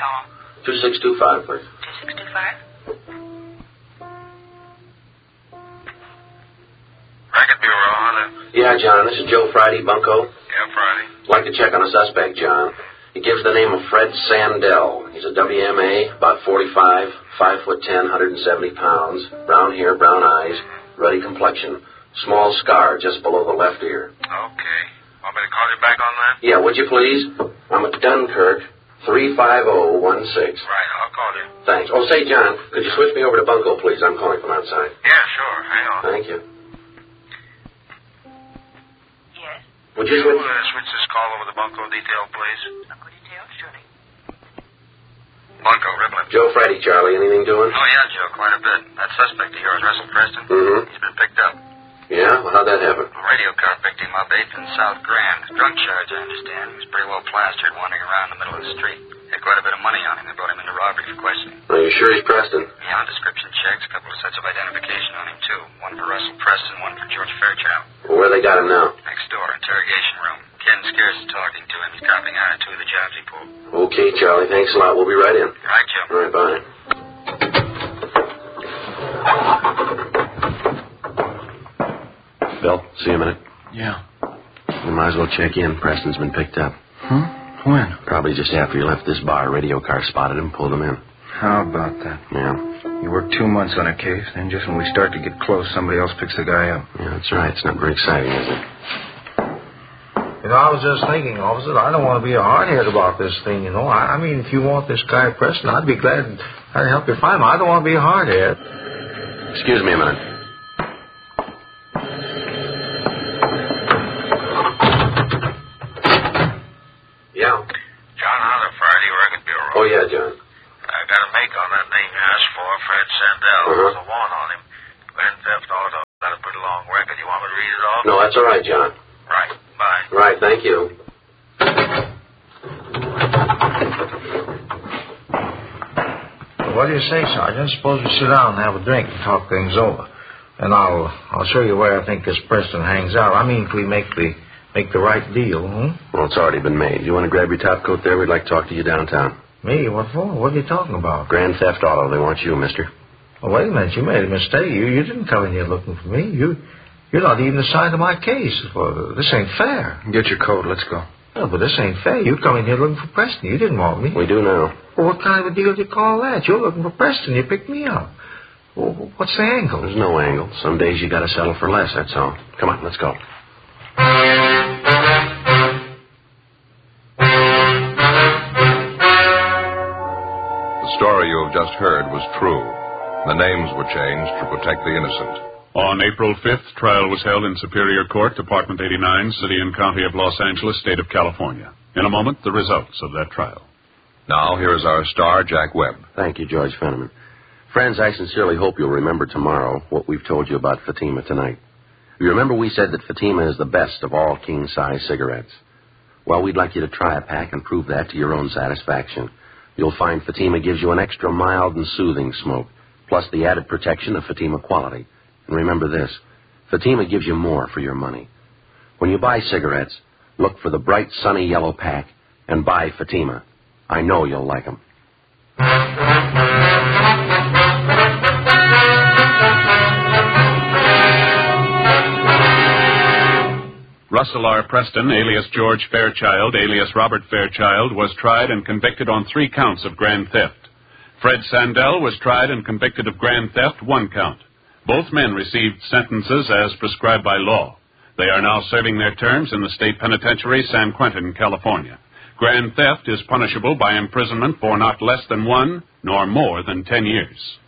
home? 2625, please. 2625? Racket Bureau, Hunter. Yeah, John, this is Joe Friday, Bunko. Yeah, Friday. I'd like to check on a suspect, John. He gives the name of Fred Sandell. He's a WMA, about 45, 5'10", 170 pounds, brown hair, brown eyes, ruddy complexion, small scar just below the left ear. Okay. Want me to call you back on that? Yeah, would you please? I'm at Dunkirk, 35016. Right, I'll call you. Thanks. Oh, say, John, could you switch me over to Bunko, please? I'm calling from outside. Yeah, sure. Hang on. Thank you. Yes? Would you switch? Switch this call over to Bunko detail, please? Bunko detail, surely. Bunko, Ripley. Joe Friday, Charlie. Anything doing? Oh, yeah, Joe, quite a bit. That suspect of yours, Russell Preston, Mm-hmm. he's been picked up. Yeah? Well, how'd that happen? A radio car picked him up 8th and South Grand. Drunk charge, I understand. He was pretty well plastered, wandering around in the middle of the street. Had quite a bit of money on him. They brought him into robbery for questioning. Are you sure he's Preston? Yeah, description checks, a couple of sets of identification on him, too. One for Russell Preston, one for George Fairchild. Well, where they got him now? Next door, interrogation room. Ken Scarce is talking to him. He's copying out of 2 of the jobs he pulled. Okay, Charlie. Thanks a lot. We'll be right in. Right, Joe. All right, bye. Bill, see you a minute. Yeah. We might as well check in. Preston's been picked up. When? Probably just after you left this bar. A radio car spotted him, pulled him in. How about that? Yeah. You work 2 months on a case, then just when we start to get close, somebody else picks the guy up. Yeah, that's right. It's not very exciting, is it? You know, I was just thinking, officer, I don't want to be a hardhead about this thing, you know. I mean, if you want this guy Preston, I'd be glad I'd help you find him. I don't want to be a hardhead. Excuse me a minute. Yeah. John Hunter, Friday, Racket Bureau. Oh, yeah, John. I got a make on that name you asked for, Fred Sandell. There's a warrant on him. Grand theft auto. Got a pretty long record. You want me to read it off? No, that's all right, John. Right. Bye. Right, thank you. What do you say, Sergeant? Suppose we sit down and have a drink and talk things over. And I'll show you where I think this Preston hangs out. I mean, if we make the right deal, Well, it's already been made. You want to grab your top coat there? We'd like to talk to you downtown. Me? What for? What are you talking about? Grand theft auto. They want you, mister. Oh, wait a minute. You made a mistake. You didn't come in here looking for me. You're not even assigned to my case. Well, this ain't fair. Get your coat. Let's go. No, but this ain't fair. You come in here looking for Preston. You didn't want me. We do now. Well, what kind of a deal do you call that? You're looking for Preston. You picked me up. Well, what's the angle? There's no angle. Some days you got to settle for less, that's all. Come on, let's go. The story you have just heard was true. The names were changed to protect the innocent. On April 5th, trial was held in Superior Court, Department 89, City and County of Los Angeles, State of California. In a moment, the results of that trial. Now, here is our star, Jack Webb. Thank you, George Fenneman. Friends, I sincerely hope you'll remember tomorrow what we've told you about Fatima tonight. You remember we said that Fatima is the best of all king-size cigarettes. Well, we'd like you to try a pack and prove that to your own satisfaction. You'll find Fatima gives you an extra mild and soothing smoke, plus the added protection of Fatima quality. And remember this, Fatima gives you more for your money. When you buy cigarettes, look for the bright, sunny yellow pack and buy Fatima. I know you'll like them. Russell R. Preston, alias George Fairchild, alias Robert Fairchild, was tried and convicted on 3 counts of grand theft. Fred Sandell was tried and convicted of grand theft, 1 count. Both men received sentences as prescribed by law. They are now serving their terms in the state penitentiary, San Quentin, California. Grand theft is punishable by imprisonment for not less than 1 nor more than 10 years.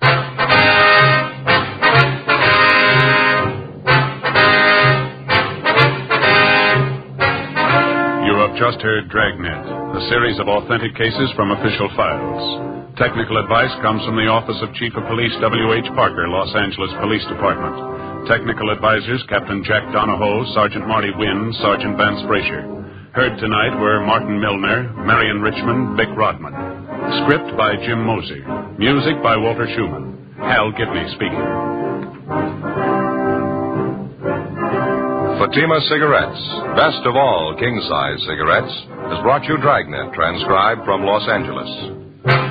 You have just heard Dragnet, a series of authentic cases from official files. Technical advice comes from the Office of Chief of Police W.H. Parker, Los Angeles Police Department. Technical advisors Captain Jack Donahoe, Sergeant Marty Wynn, Sergeant Vance Frazier. Heard tonight were Martin Milner, Marion Richmond, Vic Rodman. Script by Jim Moser. Music by Walter Schumann. Hal Gibney speaking. Fatima Cigarettes, best of all king-size cigarettes, has brought you Dragnet, transcribed from Los Angeles.